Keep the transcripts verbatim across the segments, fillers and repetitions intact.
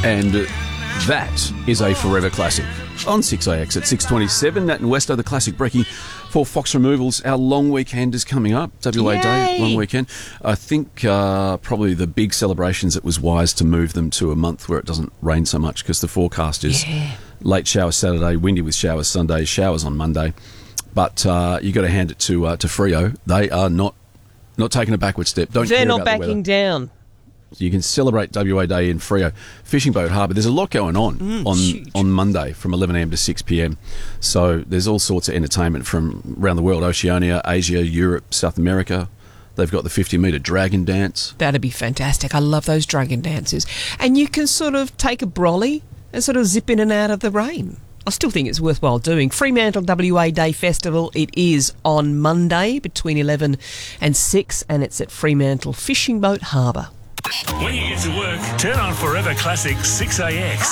And that is a forever classic on six A X at six twenty-seven. Nat and Westo, the classic breaking for Fox Removals. Our long weekend is coming up. W A Yay. Day, long weekend. I think uh, probably the big celebrations, it was wise to move them to a month where it doesn't rain so much, because the forecast is Yeah. late showers Saturday, windy with showers Sunday, showers on Monday. But uh, you got to hand it to uh, to Freo. They are not not taking a backward step. Don't They're care not about the weather. backing down. You can celebrate W A Day in Freo Fishing Boat Harbour. There's a lot going on Mm, on huge. on Monday from eleven a m to six p m. So there's all sorts of entertainment from around the world: Oceania, Asia, Europe, South America. They've got the fifty metre dragon dance. That'd be fantastic. I love those dragon dances. And you can sort of take a brolly and sort of zip in and out of the rain. I still think it's worthwhile doing. Fremantle W A Day Festival, it is on Monday between eleven and six, and it's at Fremantle Fishing Boat Harbour. When you get to work, turn on Forever Classic six A X.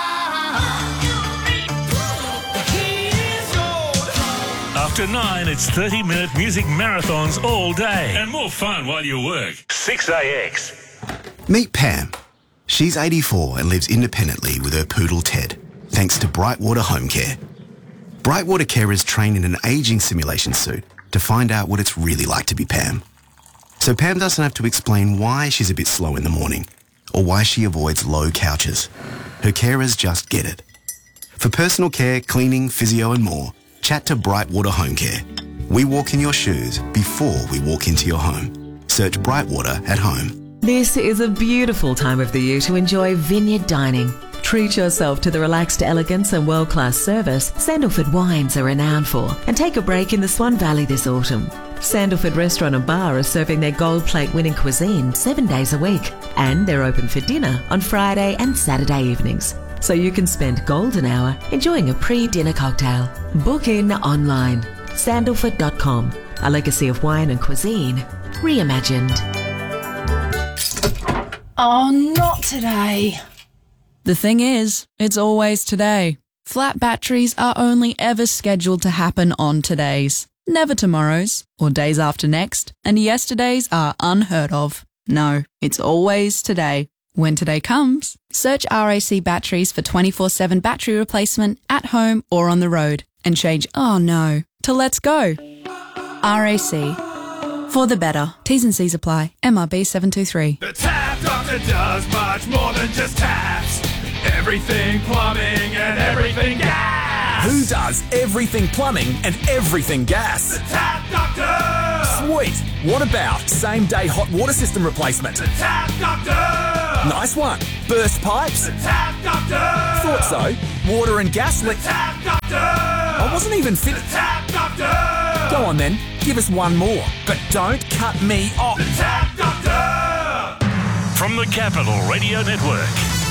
After nine, it's thirty minute music marathons all day. And more fun while you work. six A X. Meet Pam. She's eighty-four and lives independently with her poodle Ted, thanks to Brightwater Home Care. Brightwater carers train in an ageing simulation suit to find out what it's really like to be Pam. So Pam doesn't have to explain why she's a bit slow in the morning or why she avoids low couches. Her carers just get it. For personal care, cleaning, physio and more, chat to Brightwater Home Care. We walk in your shoes before we walk into your home. Search Brightwater at home. This is a beautiful time of the year to enjoy vineyard dining. Treat yourself to the relaxed elegance and world-class service Sandalford Wines are renowned for, and take a break in the Swan Valley this autumn. Sandalford Restaurant and Bar are serving their gold plate winning cuisine seven days a week, and they're open for dinner on Friday and Saturday evenings, so you can spend golden hour enjoying a pre-dinner cocktail. Book in online. Sandalford dot com, a legacy of wine and cuisine reimagined. Oh, not today. The thing is, it's always today. Flat batteries are only ever scheduled to happen on todays, never tomorrows or days after next, and yesterdays are unheard of. No, it's always today. When today comes, search R A C Batteries for twenty-four seven battery replacement at home or on the road, and change "oh no" to "let's go." R A C. For the better. T's and C's apply. M R B seven two three. The Tap Doctor does much more than just taps. Everything plumbing and everything gas. Who does everything plumbing and everything gas? The Tap Doctor. Sweet. What about same-day hot water system replacement? The Tap Doctor. Nice one. Burst pipes? The Tap Doctor. Thought so. Water and gas leak. The Tap Doctor. I wasn't even fit. The Tap Doctor. Go on then. Give us one more. But don't cut me off. The Tap Doctor. From the Capital Radio Network.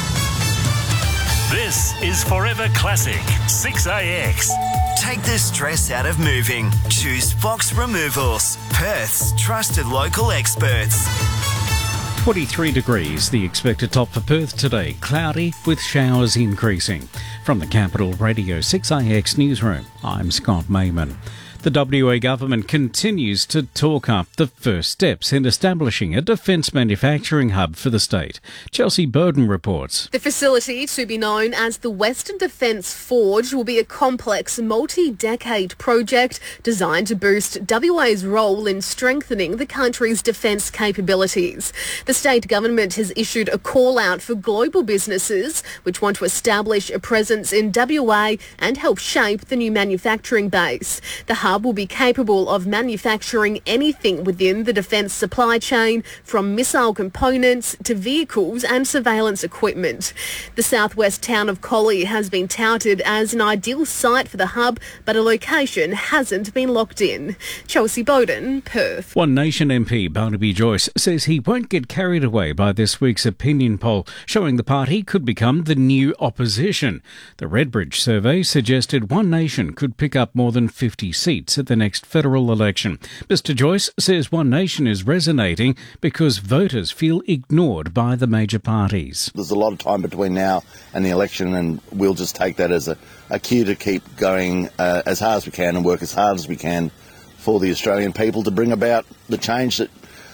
This is Forever Classic six A X. Take the stress out of moving. Choose Fox Removals, Perth's trusted local experts. twenty-three degrees, the expected top for Perth today. Cloudy with showers increasing. From the Capital Radio six A X newsroom, I'm Scott Mayman. The W A government continues to talk up the first steps in establishing a defence manufacturing hub for the state. Chelsea Burden reports. The facility, to be known as the Western Defence Forge, will be a complex, multi-decade project designed to boost W A's role in strengthening the country's defence capabilities. The state government has issued a call-out for global businesses which want to establish a presence in W A and help shape the new manufacturing base. The hub will be capable of manufacturing anything within the defence supply chain, from missile components to vehicles and surveillance equipment. The southwest town of Collie has been touted as an ideal site for the hub, but a location hasn't been locked in. Chelsea Bowden, Perth. One Nation M P Barnaby Joyce says he won't get carried away by this week's opinion poll showing the party could become the new opposition. The Redbridge survey suggested One Nation could pick up more than fifty seats at the next federal election. Mister Joyce says One Nation is resonating because voters feel ignored by the major parties. There's a lot of time between now and the election, and we'll just take that as a, a cue to keep going uh, as hard as we can and work as hard as we can for the Australian people to bring about the change that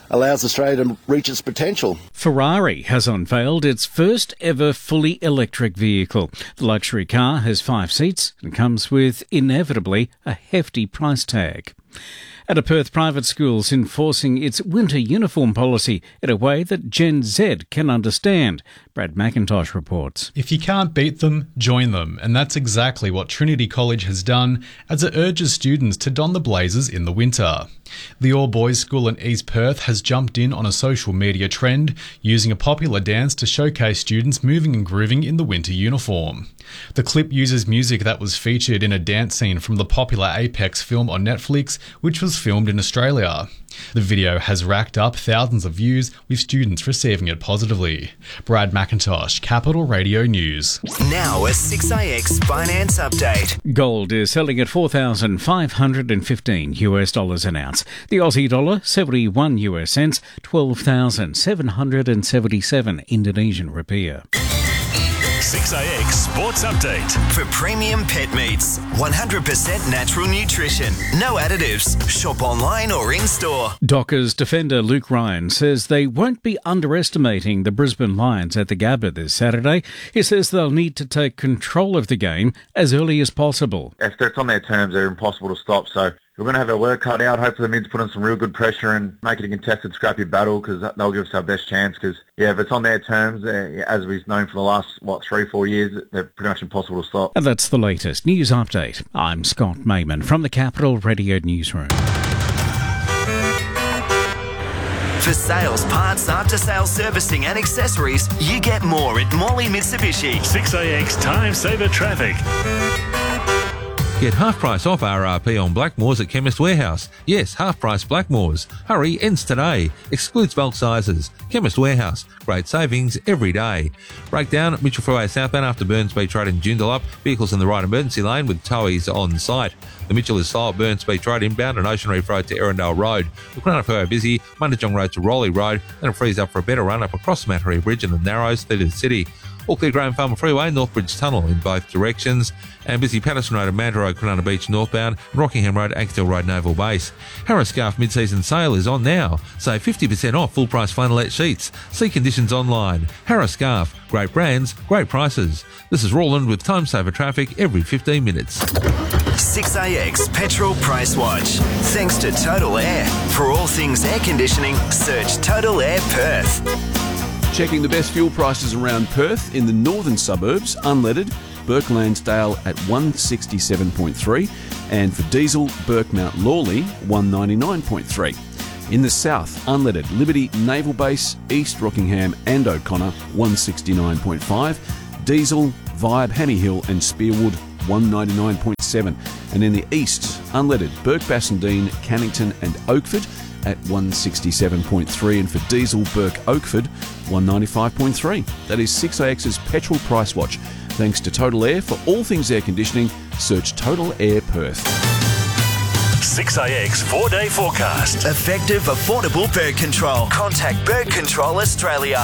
allows Australia to reach its potential. Ferrari has unveiled its first ever fully electric vehicle. The luxury car has five seats and comes with, inevitably, a hefty price tag. And a Perth private school's enforcing its winter uniform policy in a way that Gen Z can understand. Brad McIntosh reports. If you can't beat them, join them. And that's exactly what Trinity College has done as it urges students to don the blazers in the winter. The all-boys school in East Perth has jumped in on a social media trend, using a popular dance to showcase students moving and grooving in the winter uniform. The clip uses music that was featured in a dance scene from the popular Apex film on Netflix, which was filmed in Australia. The video has racked up thousands of views, with students receiving it positively. Brad McIntosh, Capital Radio News. Now a six A X finance update. Gold is selling at four thousand five hundred fifteen US dollars an ounce. The Aussie dollar, seventy-one US cents, twelve thousand seven hundred seventy-seven Indonesian rupiah. six A X Sports Update. For premium pet meats, one hundred percent natural nutrition, no additives. Shop online or in-store. Dockers defender Luke Ryan says they won't be underestimating the Brisbane Lions at the Gabba this Saturday. He says they'll need to take control of the game as early as possible. If it's on their terms, they're impossible to stop, so we're going to have our work cut out. Hopefully the Mids put on some real good pressure and make it a contested, scrappy battle, because they'll give us our best chance. Because, yeah, if it's on their terms, uh, as we've known for the last, what, three, four years, they're pretty much impossible to stop. And that's the latest news update. I'm Scott Mayman from the Capital Radio Newsroom. For sales, parts, after-sales servicing and accessories, you get more at Morley Mitsubishi. six A X Time Saver Traffic. Get half price off R R P on Blackmores at Chemist Warehouse. Yes, half price Blackmores. Hurry, ends today. Excludes bulk sizes. Chemist Warehouse. Great savings every day. Breakdown at Mitchell Freeway southbound after Burns Beach Road in Joondalup. Vehicles in the right emergency lane with towies on site. The Mitchell is slow at Burns Beach Road inbound and Ocean Reef Road to Erindale Road. The Cronulla Freeway busy. Mundajong Road to Rowley Road. Then it frees up for a better run up across the Mattery Bridge and the Narrows through to the city. All clear Graham Farmer Freeway, Northbridge Tunnel in both directions. And busy Patterson Road and Manta Road, Cronulla Beach northbound. And Rockingham Road, Axtell Road, Naval Base. Harris Scarf mid-season sale is on now. Save fifty percent off full price flannelette sheets. See conditions online. Harris Scarf. Great brands, great prices. This is Roland with Time Saver Traffic every fifteen minutes. six A X Petrol Price Watch. Thanks to Total Air. For all things air conditioning, search Total Air Perth. Checking the best fuel prices around Perth in the northern suburbs, unleaded, Burke Lansdale at one sixty-seven point three, and for diesel, Burke Mount Lawley one ninety-nine point three. In the south, unleaded, Liberty, Naval Base, East Rockingham and O'Connor one sixty-nine point five, diesel, Vibe, Hammy Hill and Spearwood one ninety-nine point seven, and in the east, unleaded, Burke Bassendean, Cannington and Oakford at one sixty-seven point three, and for diesel, Burke Oakford one ninety-five point three. That is six A X's Petrol Price Watch. Thanks to Total Air. For all things air conditioning, search Total Air Perth. six A X four-day forecast. Effective, affordable bird control. Contact Bird Control Australia.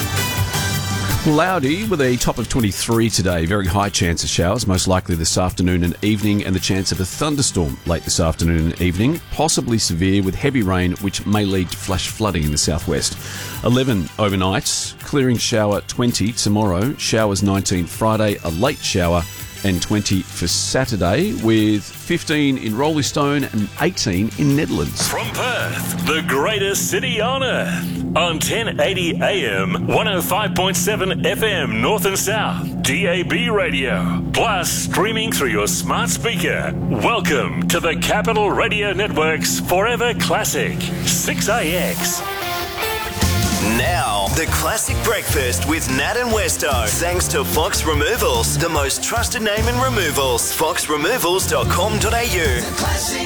Cloudy with a top of twenty-three today. Very high chance of showers, most likely this afternoon and evening, and the chance of a thunderstorm late this afternoon and evening, possibly severe with heavy rain, which may lead to flash flooding in the southwest. eleven overnight, clearing shower twenty tomorrow, showers nineteen Friday, a late shower, and twenty for Saturday, with fifteen in Roleystone and eighteen in Netherlands. From Perth, the greatest city on earth, on ten eighty A M, one oh five point seven F M North and South, D A B radio, plus streaming through your smart speaker. Welcome to the Capital Radio Network's Forever Classic, six A X. Now, the classic breakfast with Nat and Westo. Thanks to Fox Removals, the most trusted name in removals. fox removals dot com dot a u.